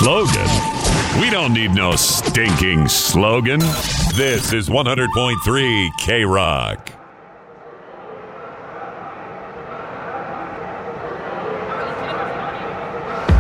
slogan. We don't need no stinking slogan. This is 100.3 K-Rock.